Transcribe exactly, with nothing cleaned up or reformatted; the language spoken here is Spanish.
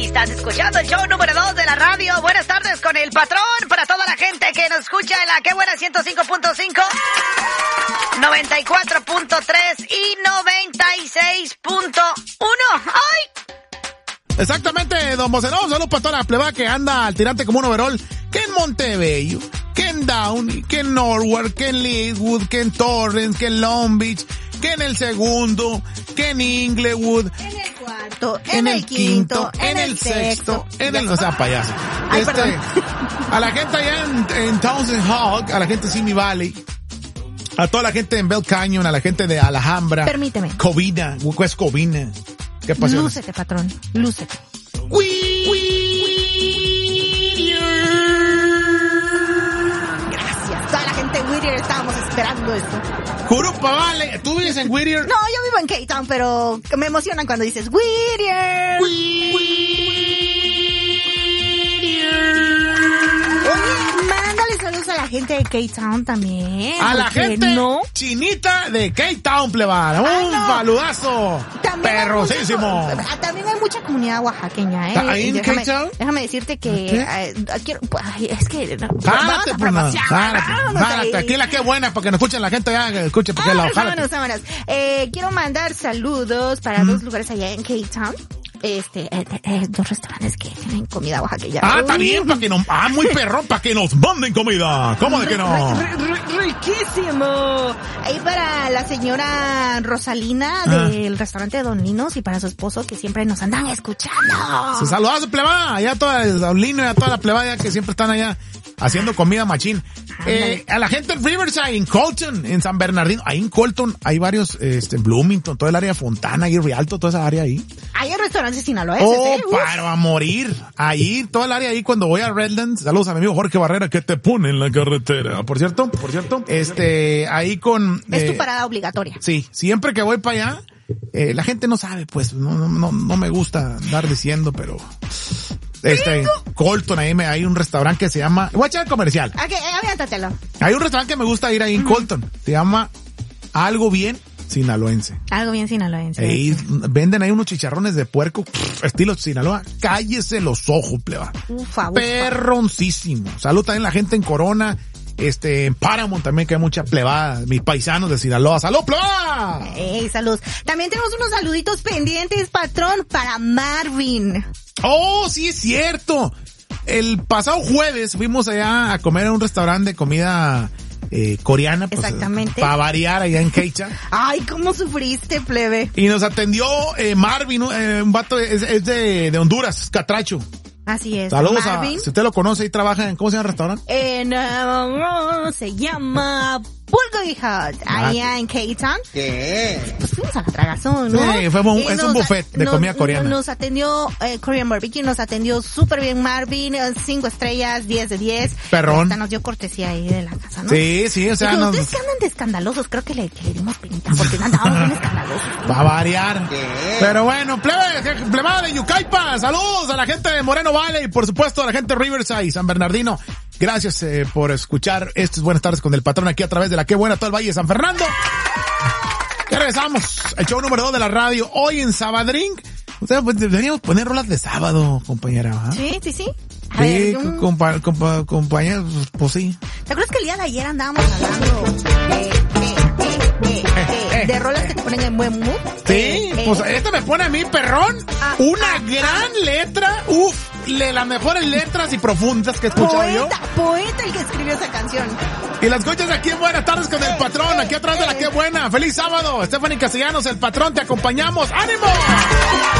Estás escuchando el show número dos de la radio. Buenas tardes con el patrón. Para toda la gente que nos escucha en la Qué Buena ciento cinco punto cinco, noventa y cuatro punto tres y noventa y seis punto uno. ¡Ay! Exactamente, don Bocenón. Saludos para toda la pleba que anda al tirante como un overall. Que en Montebello, que en Downey, que en Norwalk, que en Leadwood, que en Torrance, que en Long Beach, que en el segundo, que en Inglewood. En el cuarto, en, en el, el quinto, quinto, en el sexto, en el... O sea, payaso. Ay, este, perdón. A la gente allá en, en Townsend Hall, a la gente de Simi Valley, a toda la gente en Bell Canyon, a la gente de Alhambra. Permíteme. Covina, West Covina. ¿Qué pasó? Lúcete, patrón, lúcete. Gracias. Toda la gente de Whittier estábamos esperando esto. Jurupa, vale. ¿Tú vives en Whittier? No, yo vivo en K-Town, pero me emocionan cuando dices Whittier. Oye, mándale saludos a la gente de K-Town también. A la gente no? chinita de K-Town, plebada. Un Ah, no. saludazo. También hay Perrosísimo. mucha- también hay mucha comunidad oaxaqueña, ¿eh? ¿Ahí en déjame, K-Town? déjame decirte que ¿Qué? eh, quiero, pues, ay, es que no, Jálate, vamos a pues, no. promocionar, Jálate, vámonos jálate. ahí. Aquí la que buena para que nos escuchen la gente allá, que escuche porque la Vámonos, jálate. vámonos, vámonos. Eh, quiero mandar saludos para dos lugares allá en K-Town. Este, eh, eh, eh, dos restaurantes que tienen comida oaxaqueña. Ah, Uy, está bien, para que nos, ah, muy perrón, para que nos manden comida. ¿Cómo de que no? ri- ri- riquísimo. Ahí para la señora Rosalina Ah. del restaurante Don Linos y para su esposo que siempre nos andan escuchando. Se saluda a su plebada, allá toda el Saulino y a toda la plebada que siempre están allá haciendo comida machín. Eh, a la gente en Riverside, en Colton, en San Bernardino, ahí en Colton hay varios, este, Bloomington, toda el área de Fontana y Rialto, toda esa área ahí. Hay restaurantes sinaloenses, Oh, ¿eh? Uf. para a morir. Ahí, toda el área ahí cuando voy a Redlands. Saludos a mi amigo Jorge Barrera que te pone en la carretera. Por cierto, por cierto, este, ahí con... Es eh, tu parada obligatoria. Sí, siempre que voy para allá, eh, la gente no sabe, pues, no, no, no, no me gusta andar diciendo, pero... Este, Colton, ahí me, hay un restaurante que se llama... Voy a echar el comercial. Ok, eh, aviéntatelo. Hay un restaurante que me gusta ir ahí en Colton. Se llama Algo Bien Sinaloense. Algo bien sinaloense. Ahí venden ahí unos chicharrones de puerco, pff, estilo Sinaloa. Cállese los ojos, pleba. Ufa, ufa. Perroncísimo. Salud también la gente en Corona, este, en Paramount también, que hay mucha plebada. Mis paisanos de Sinaloa. ¡Salud, pleba! Ey, salud. También tenemos unos saluditos pendientes, patrón, para Marvin. Oh, sí es cierto. El pasado jueves fuimos allá a comer a un restaurante de comida eh, coreana. Pues, Exactamente. Para variar allá en Keita. Ay, cómo sufriste, plebe. Y nos atendió eh, Marvin, eh, un vato, es, es de, de Honduras, Catracho. Así es. Saludos Marvin. a, si usted lo conoce y trabaja en, ¿cómo se llama el restaurante? En, uh, se llama Bulgogi Hut, allá en K-Town. ¿Qué? Pues fuimos a la tragazón, ¿no? Sí, fue un- Y es un nos- buffet de nos- comida coreana. Nos atendió eh, Korean Barbecue, nos atendió súper bien Marvin, eh, cinco estrellas, diez de diez. Perrón. Hasta nos dio cortesía ahí de la casa, ¿no? Sí, sí, o sea, Dijo, nos, ustedes que andan de escandalosos, creo que le, que le dimos penita, porque andábamos bien escandalosos. va a variar. ¿Qué? Pero bueno, plebe, plebada de Yucaipa, saludos a la gente de Moreno Valley y por supuesto a la gente de Riverside, San Bernardino. Gracias eh, por escuchar estas Buenas Tardes con el Patrón aquí a través de la Qué Buena, todo el Valle de San Fernando. Ya regresamos, el show número dos de la radio, hoy en Sabadrín. O sea, pues deberíamos poner rolas de sábado, compañera. ¿Ah? Sí, sí, sí. A Sí, ver, un- compa, compa, compañera, pues sí. ¿te acuerdas que el día de ayer andábamos hablando de, de, de, de, de, de rolas que te ponen en buen mood? Sí, Eh, eh, pues esta me pone a mí, perrón, Ah, una ah, gran letra, uff, de las mejores letras y profundas que he escuchado yo. Poeta, poeta el que escribió esa canción. Y las escuchas aquí en Buenas Tardes con el Patrón, aquí atrás de la Qué Buena. ¡Feliz sábado! Stephanie Castellanos, el Patrón, te acompañamos. ¡Ánimo!